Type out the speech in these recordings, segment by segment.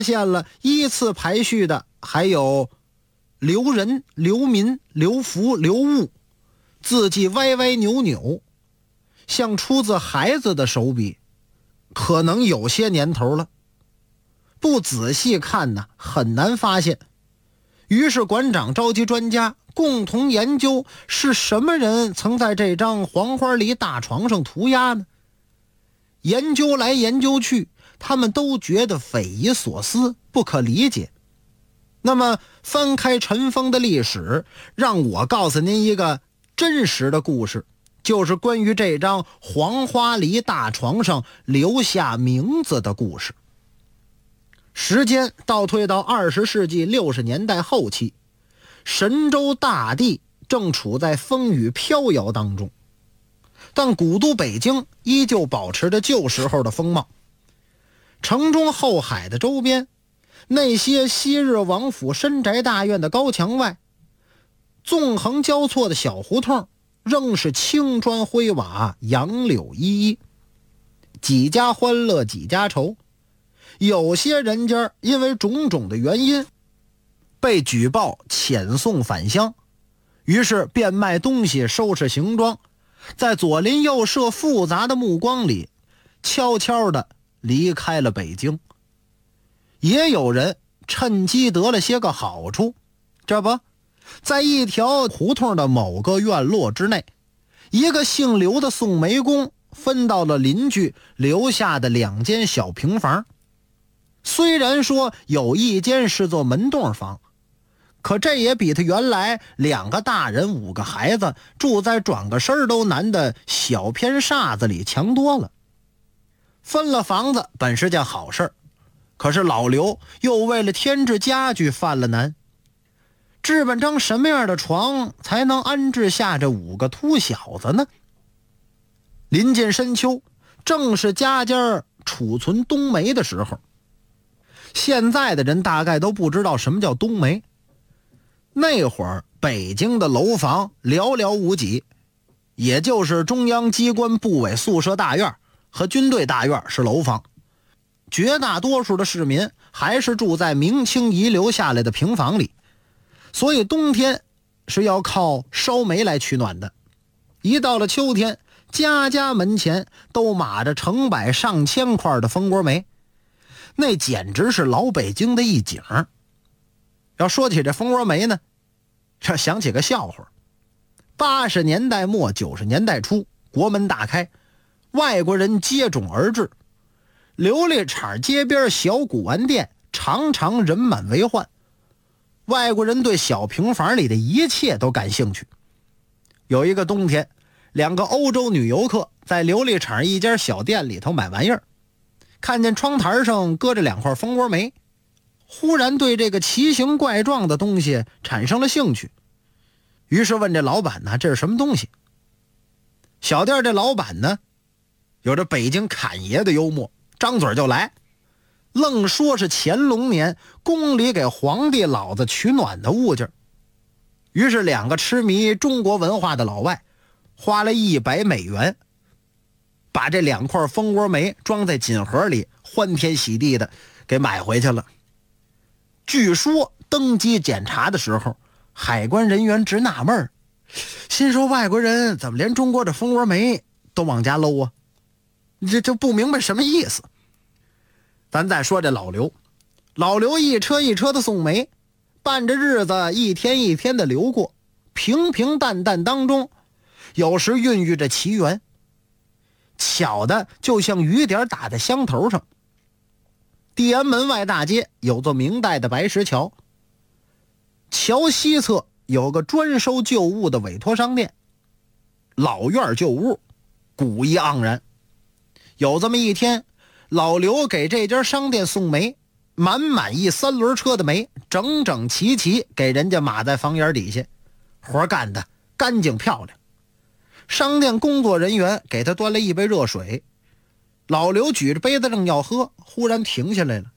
现了依次排序的还有刘仁、刘民、刘福、刘悟，字迹歪歪扭扭，像出自孩子的手笔，可能有些年头了，不仔细看呢，很难发现。于是馆长召集专家共同研究，是什么人曾在这张黄花梨大床上涂鸦呢？研究来研究去，他们都觉得匪夷所思，不可理解。那么翻开尘封的历史，让我告诉您一个真实的故事，就是关于这张黄花梨大床上留下名字的故事。时间倒退到20世纪60年代后期，神州大地正处在风雨飘摇当中，但古都北京依旧保持着旧时候的风貌。城中后海的周边，那些昔日王府深宅大院的高墙外，纵横交错的小胡同，仍是青砖灰瓦，杨柳依依，几家欢乐几家愁。有些人家因为种种的原因被举报遣送返乡，于是变卖东西，收拾行装，在左邻右舍复杂的目光里悄悄地离开了北京。也有人趁机得了些个好处，这不，在一条胡同的某个院落之内，一个姓刘的送煤工分到了邻居留下的2间小平房。虽然说有一间是做门洞房，可这也比他原来2个大人5个孩子住在转个身都难的小偏厦子里强多了。分了房子本是件好事，可是老刘又为了添置家具犯了难。置办张什么样的床才能安置下这5个秃小子呢？临近深秋，正是家家储存冬梅的时候。现在的人大概都不知道什么叫冬梅。那会儿北京的楼房寥寥无几，也就是中央机关部委宿舍大院和军队大院是楼房，绝大多数的市民还是住在明清遗留下来的平房里，所以冬天是要靠烧煤来取暖的。一到了秋天，家家门前都码着成百上千块的蜂窝煤，那简直是老北京的一景。要说起这蜂窝煤呢，这想起个笑话。80年代末90年代初，国门大开，外国人接踵而至，琉璃厂街边小古玩店常常人满为患。外国人对小平房里的一切都感兴趣。有一个冬天，2个欧洲女游客在琉璃厂一家小店里头买玩意儿，看见窗台上搁着2块蜂窝煤，忽然对这个奇形怪状的东西产生了兴趣，于是问这老板呢，这是什么东西？小店这老板呢，有着北京侃爷的幽默，张嘴就来，愣说是乾隆年宫里给皇帝老子取暖的物件。于是2个痴迷中国文化的老外花了100美元，把这2块蜂窝煤装在锦盒里，欢天喜地的给买回去了。据说登机检查的时候，海关人员直纳闷，心说外国人怎么连中国的蜂窝煤都往家搂啊？这不明白什么意思。咱再说这老刘，老刘一车一车的送煤，伴着日子一天一天的流过，平平淡淡当中，有时孕育着奇缘，巧的就像雨点打在香头上。地安门外大街有座明代的白石桥，桥西侧有个专收旧物的委托商店，老院旧屋，古意盎然。有这么一天，老刘给这家商店送煤，满满一3轮车的煤，整整齐齐给人家码在房檐底下，活干得干净漂亮。商店工作人员给他端了一杯热水，老刘举着杯子正要喝，忽然停下来了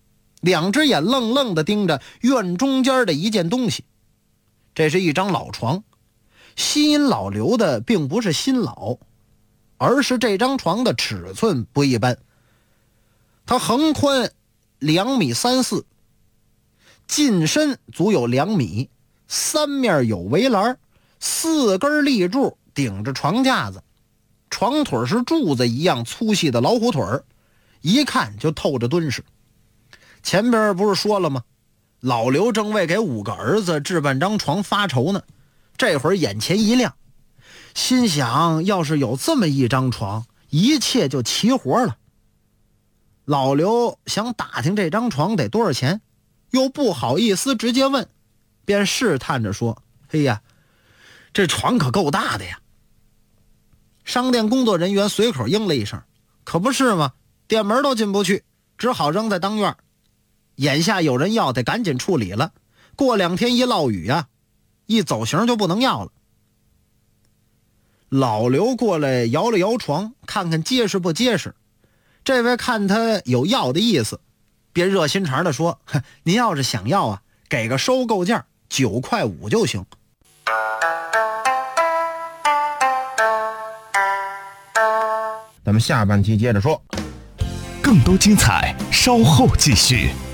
，2只眼愣愣地盯着院中间的一件东西。这是一张老床，吸引老刘的并不是新老，而是这张床的尺寸不一般。它横宽 2米3四，进深足有2米，三面有围栏，4根立柱顶着床架子，床腿是柱子一样粗细的老虎腿儿，一看就透着敦实。前边不是说了吗？老刘正为给5个儿子置办张床发愁呢，这会儿眼前一亮，心想要是有这么一张床，一切就齐活了。老刘想打听这张床得多少钱，又不好意思直接问，便试探着说：嘿呀，这床可够大的呀。商店工作人员随口应了一声，可不是吗？店门都进不去，只好扔在当院。眼下有人要，得赶紧处理了，过2天一落雨啊，一走形就不能要了。老刘过来摇了摇床，看看结实不结实。这位看他有要的意思，便热心肠的说：您要是想要啊，给个收购价9.5块就行。 咱们下半期接着说， 更多精彩稍后继续。